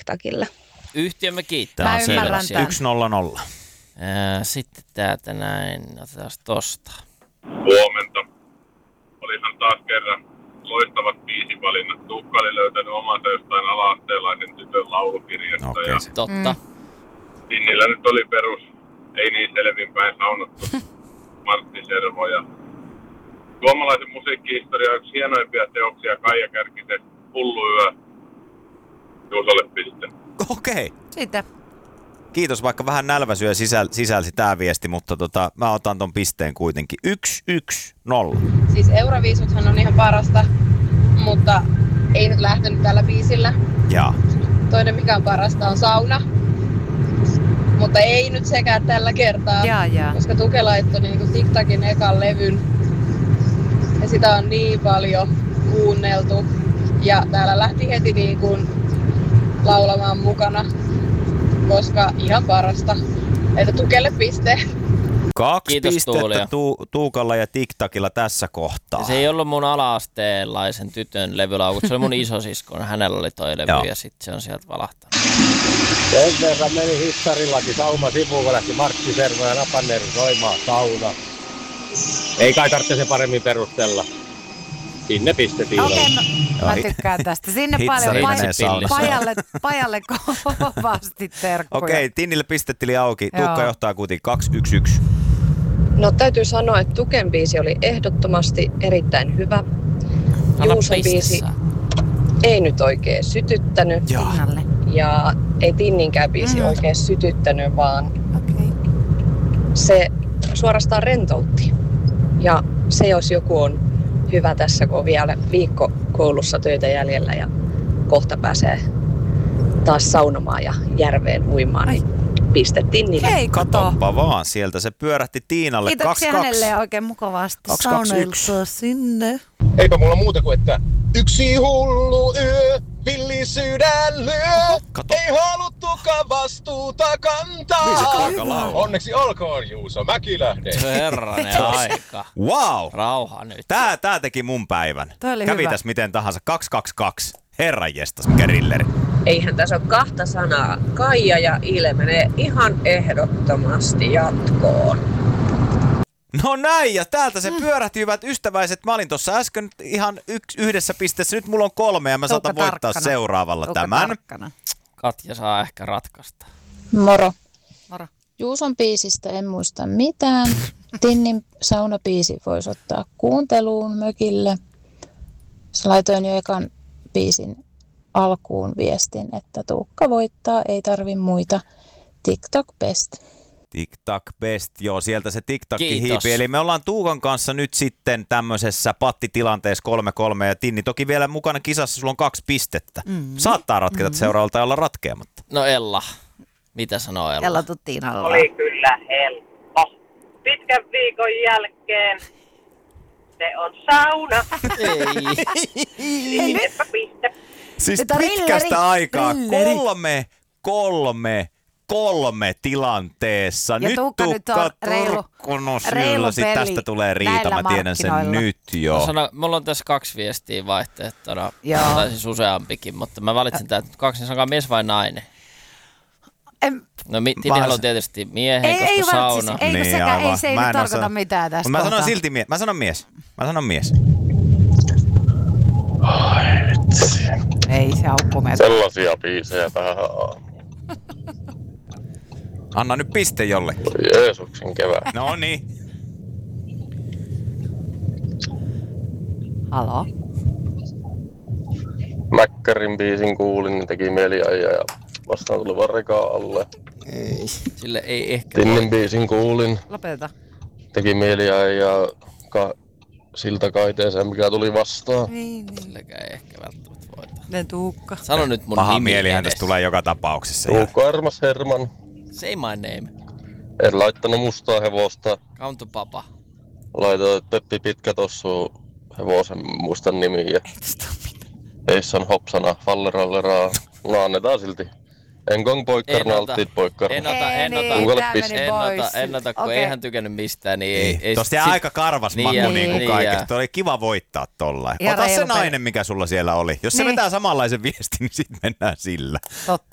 TikTokille. Yhtiömme kiittää. Mä ymmärrän tämän. 100. Sitten täältä näin, otetaan tosta. Huomenta. Olihan taas kerran loistavat biisivalinnat. Tuukka oli löytänyt omansa jostain ala-asteelaisen tytön laulukirjasta. Okei, Ja se. Totta. Tinnillä nyt oli perus, ei niin selvinpäin saunottu Martti Servo. Ja suomalaisen musiikkihistorian yksi hienoimpia teoksia Kaija Kärkisen Hullu yö. Juusolle piste. Okei. Siitä. Kiitos, vaikka vähän nälväsyä sisälsi tämä viesti, mutta mä otan ton pisteen kuitenkin. 1-1-0. Siis Euroviisuthan on ihan parasta, mutta ei nyt lähtenyt tällä biisillä. Jaa. Toinen mikä on parasta on sauna, mutta ei nyt sekään tällä kertaa. Jaa. Koska Tuke laittoi niin TikTokin ekan levyn ja sitä on niin paljon kuunneltu. Ja täällä lähti heti niin kuin laulamaan mukana, koska ihan parasta. Että Tukelle piste. 2 Kiitos, pistettä Tuulia. Tuukalla ja TikTokilla tässä kohtaa. Se ei ollut mun ala-asteelaisen tytön levylaukut, se oli mun isosiskon. Hänellä oli toi levy Joo. ja sitten se on sieltä valahtanut. Sen verran meni hissarillakin sauma sivuun, kun lähti Martti Servo ja Napanneeri soimaan sauna. Ei kai tarvitse se paremmin perustella. Sinne piste Tiinalle. Okei, mä tykkään tästä. Sinne Hitsari paljon menee saunassa. pajalle kovasti terkkuja. Okei, Tinnille pistetili auki. Tuukka Joo. johtaa kuitenkin 2-1-1. No täytyy sanoa, että Tuken biisi oli ehdottomasti erittäin hyvä. Anna Juuson piste biisi saa. ei nyt oikein sytyttänyt. Jaa. Tinnalle. Ja ei Tinninkään biisi oikein sytyttänyt, vaan Okei. se suorastaan rentoutti. Ja se jos joku on hyvä tässä, kun on vielä viikko koulussa töitä jäljellä ja kohta pääsee taas saunomaan ja järveen uimaan, niin piste Tinnille. Hei, kato. Katoppa vaan, sieltä se pyörähti Tiinalle 2-2. Kiitoksia hänelle oikein mukavasti 2-2-1. saunoiltua sinne. Eipä mulla muuta kuin, että yksi hullu yö, villi sydän lyö. Kato. Ei haluttukaan vastuuta kantaa. Aika laulu. Onneksi olkoon Juuso Mäkilähde. Herranen aika. Wow! Rauha nyt. Tää teki mun päivän. Toi oli Kävi hyvä. tässä miten tahansa. 2-2-2. Herranjestas, mikä rilleri. Eihän tässä ole kahta sanaa. Kaija ja Ile menee ihan ehdottomasti jatkoon. No näin, ja täältä se pyörähti, hyvät ystäväiset. Mä olin tuossa äsken ihan yhdessä pisteessä. Nyt mulla on 3 ja mä Tuukka saatan voittaa tarkkana. seuraavalla Tuukka tämän. tarkkana. Katja saa ehkä ratkaista. Moro. Moro. Juuson biisistä en muista mitään. Tinnin saunabiisi voisi ottaa kuunteluun mökille. Sä laitoin jo ekan biisin alkuun viestin, että Tuukka voittaa, ei tarvi muita. TikTok best. TikTok best, joo, sieltä se TikTokki Kiitos. hiipi. Eli me ollaan Tuukan kanssa nyt sitten tämmöisessä pattitilanteessa 3-3 ja Tinni toki vielä mukana kisassa, sulla on 2 pistettä. Saattaa ratketa seuraavalta tai olla ratkeamatta. No Ella. Mitä sanoo Ella? Ella tuu Tiinalla. Oli kyllä helppo. Pitkän viikon jälkeen se on sauna. Sinnepä piste. Siis Nyt on pitkästä aikaa rilleri. 3 tilanteessa. Ja Nyt Tuukka nyt on reilu Turkkunosylläsi. peli Tästä tulee riita, näillä mä tiedän sen markkinoilla. nyt jo. Mulla on tässä 2 viestiä vaihtoehtona. Joo. Tai siis useampikin, mutta mä valitsin tää 2, niin sanokaa mies vai nainen. No Tinnihän on tietysti miehen, koska sauna. Ei, Niin, sekään, ei, aivan. se ei Mä nyt en tarkoita osaa. mitään tästä Mä sanon kohtaa. silti mä sanon mies. Ei se aukko mene. Sellaisia biisejä tähän Anna nyt piste jollekin. Jeesuksen kevään. No niin. Halo? Mäkkärin biisin kuulin, niin teki mieli ajaa ja vastaan tuli vaan rekaa alle. Sille ei ehkä Tinnin biisin kuulin, Lopeteta. teki mieli ajaa siltä kaiteeseen, mikä tuli vastaan. Niin. silläkään ei ehkä välttämättä voita. Ne Tuukka. Sano nyt mun Paha nimi mielihän edes. tässä tulee joka tapauksessa. Tuukka Armas Herman. Say my name. En laittanut mustaa hevosta. Count to papa. Laitoin Peppi Pitkä tossu hevosen muistan nimi ja Eissan Hopsana Falleralleraa. No annetaan silti. Engong poikkarna En ota. alttiit poikkar. En ota. Kuukalle tää piste. meni pois. En ota, kun Okei. ei hän tykännyt mistään, niin ei. Tosta jää aika karvas maku ja- niin kuin niin kaikesta. jää. Toi oli kiva voittaa tollain. Ihan Ota se reilu peli. nainen, mikä sulla siellä oli. Jos se Niin. vetää samanlaisen viestin, niin sit mennään sillä. Totta.